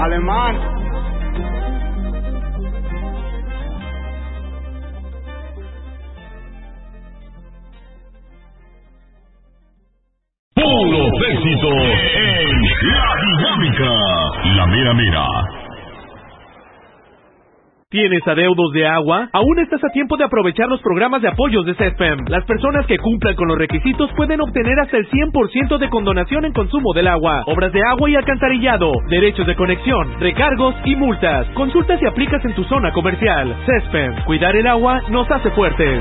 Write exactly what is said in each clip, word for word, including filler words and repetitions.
Alemán. Puros éxitos en La Dinámica, la mera mera. ¿Tienes adeudos de agua? Aún estás a tiempo de aprovechar los programas de apoyos de CESPEM. Las personas que cumplan con los requisitos pueden obtener hasta el cien por ciento de condonación en consumo del agua, obras de agua y alcantarillado, derechos de conexión, recargos y multas. Consulta si aplicas en tu zona comercial. CESPEM, cuidar el agua nos hace fuertes.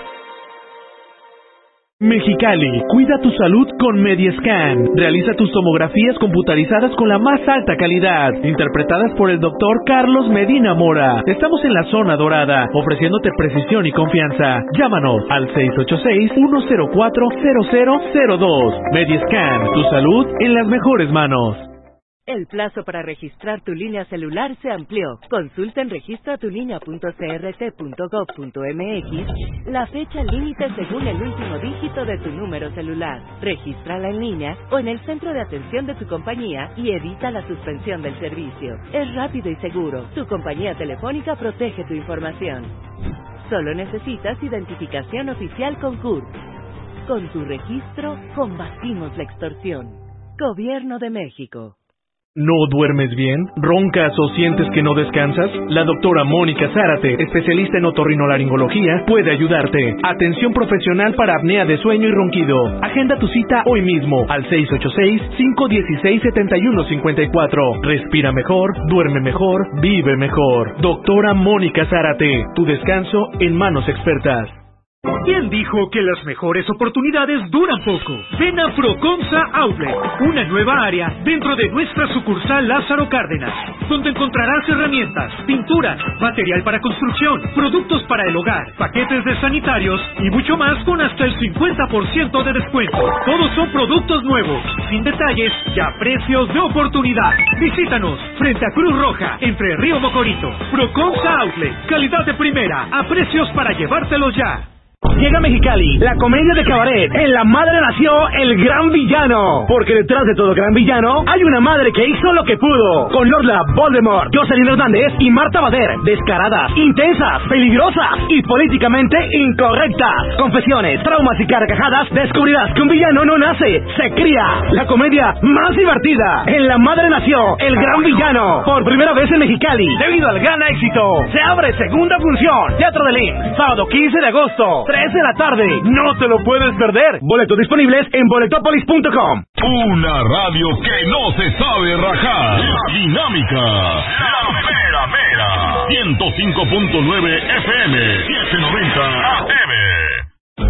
Mexicali, cuida tu salud con Mediascan. Realiza tus tomografías computarizadas con la más alta calidad, interpretadas por el doctor Carlos Medina Mora. Estamos en la zona dorada, ofreciéndote precisión y confianza. Llámanos al seis ocho seis, uno cero cuatro, cero cero cero dos. Mediascan, tu salud en las mejores manos. El plazo para registrar tu línea celular se amplió. Consulta en registro tu línea punto c r t punto gov punto m x la fecha límite según el último dígito de tu número celular. Regístrala en línea o en el centro de atención de tu compañía y evita la suspensión del servicio. Es rápido y seguro. Tu compañía telefónica protege tu información. Solo necesitas identificación oficial con C U R P. Con tu registro, combatimos la extorsión. Gobierno de México. ¿No duermes bien? ¿Roncas o sientes que no descansas? La doctora Mónica Zárate, especialista en otorrinolaringología, puede ayudarte. Atención profesional para apnea de sueño y ronquido. Agenda tu cita hoy mismo al seis ocho seis, cinco uno seis, siete uno cinco cuatro. Respira mejor, duerme mejor, vive mejor. Doctora Mónica Zárate, tu descanso en manos expertas. ¿Quién dijo que las mejores oportunidades duran poco? Ven a Procomsa Outlet, una nueva área dentro de nuestra sucursal Lázaro Cárdenas, donde encontrarás herramientas, pinturas, material para construcción, productos para el hogar, paquetes de sanitarios y mucho más con hasta el cincuenta por ciento de descuento. Todos son productos nuevos, sin detalles y a precios de oportunidad. Visítanos frente a Cruz Roja, entre Río Mocorito. Procomsa Outlet, calidad de primera, a precios para llevártelos ya. Llega a Mexicali, la comedia de cabaret. En la madre nació el gran villano. Porque detrás de todo gran villano hay una madre que hizo lo que pudo. Con Lorla Voldemort, Jocelyn Hernández y Marta Bader. Descaradas, intensas, peligrosas y políticamente incorrectas. Confesiones, traumas y carcajadas. Descubrirás que un villano no nace, se cría. La comedia más divertida. En la madre nació el gran villano. Por primera vez en Mexicali, debido al gran éxito. Se abre segunda función. Teatro del I M S S, sábado quince de agosto. tres de la tarde. No te lo puedes perder. Boletos disponibles en boletopolis punto com. Una radio que no se sabe rajar. La Dinámica. La mera mera. ciento cinco punto nueve F M.